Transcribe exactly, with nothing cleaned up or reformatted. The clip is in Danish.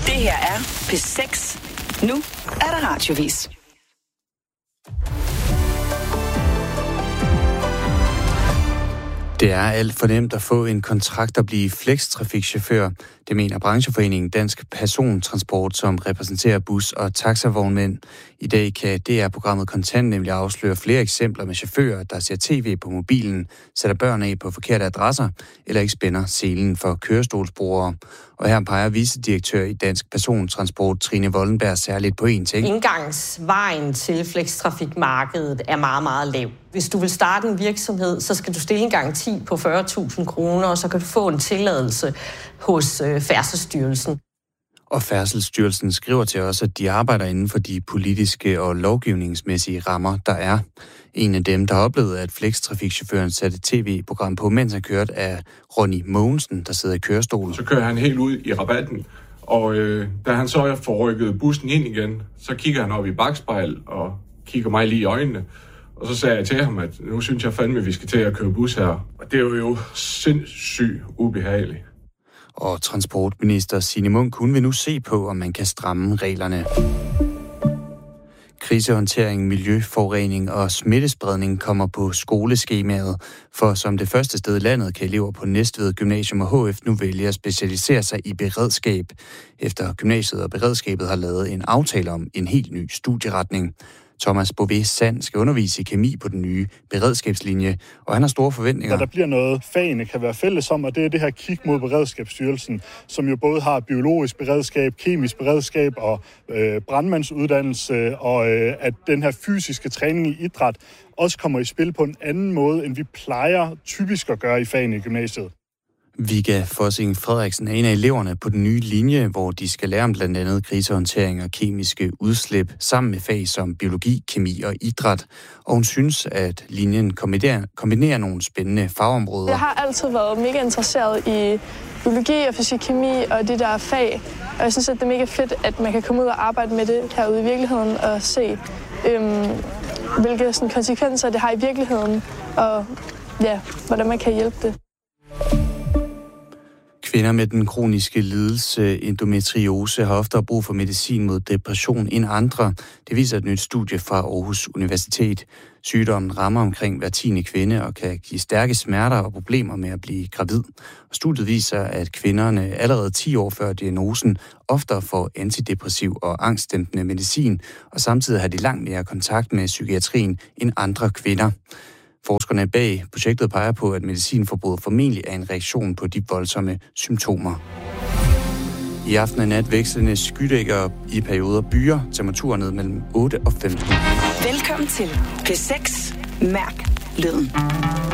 Det her er P seks. Nu er der radiovis. Det er alt for nemt at få en kontrakt og blive flextrafikchauffør. Det mener brancheforeningen Dansk Persontransport, som repræsenterer bus- og taxavognmænd. I dag kan D R-programmet Kontant nemlig afsløre flere eksempler med chauffører, der ser tv på mobilen, sætter børn af på forkerte adresser eller ikke spænder selen for kørestolsbrugere. Og her peger vicedirektør i Dansk Persontransport Trine Vollenberg særligt på én ting. Indgangsvejen til flextrafikmarkedet er meget, meget lav. Hvis du vil starte en virksomhed, så skal du stille en garanti på fyrre tusind kroner, og så kan du få en tilladelse hos øh, Færdselsstyrelsen. Og Færdselsstyrelsen skriver til os, at de arbejder inden for de politiske og lovgivningsmæssige rammer, der er. En af dem, der har oplevet, at flextrafikchaufføren satte tv-program på, mens han kørte, er Ronny Mogensen, der sidder i kørestolen. Så kører han helt ud i rabatten, og øh, da han så får rykket bussen ind igen, så kigger han op i bakspejl og kigger mig lige i øjnene. Og så sagde jeg til ham, at nu synes jeg fandme, at vi skal til at køre bus her. Og det er jo sindssygt ubehageligt. Og transportminister Signe Munk, hun vil nu se på, om man kan stramme reglerne. Krisehåndtering, miljøforurening og smittespredning kommer på skoleskemaet, for som det første sted i landet kan elever på Næstved Gymnasium og H F nu vælge at specialisere sig i beredskab, efter gymnasiet og beredskabet har lavet en aftale om en helt ny studieretning. Thomas Bové Sand skal undervise i kemi på den nye beredskabslinje, og han har store forventninger. Der, der bliver noget, fagene kan være fælles om, og det er det her kig mod Beredskabsstyrelsen, som jo både har biologisk beredskab, kemisk beredskab og øh, brandmandsuddannelse, og øh, at den her fysiske træning i idræt også kommer i spil på en anden måde, end vi plejer typisk at gøre i fagene i gymnasiet. Vigga Fossing Frederiksen er en af eleverne på den nye linje, hvor de skal lære om blandt andet krisehåndtering og kemiske udslip, sammen med fag som biologi, kemi og idræt. Og hun synes, at linjen kombinerer, kombinerer nogle spændende fagområder. Jeg har altid været mega interesseret i biologi og fysik, kemi og det der fag. Og jeg synes, at det er mega fedt, at man kan komme ud og arbejde med det herude i virkeligheden og se, øhm, hvilke sådan, konsekvenser det har i virkeligheden, og ja, hvordan man kan hjælpe det. Kvinder med den kroniske lidelse endometriose har oftere brug for medicin mod depression end andre. Det viser et nyt studie fra Aarhus Universitet. Sygdommen rammer omkring hver tiende kvinde og kan give stærke smerter og problemer med at blive gravid. Og studiet viser, at kvinderne allerede ti år før diagnosen oftere får antidepressiv og angstdæmpende medicin, og samtidig har de langt mere kontakt med psykiatrien end andre kvinder. Forskerne bag projektet peger på, at medicinforbruget formentlig er en reaktion på de voldsomme symptomer. I aften og nat vekslende skydækker i perioder byer, temperaturer ned mellem otte og femten. Velkommen til P seks. Mærk lyden.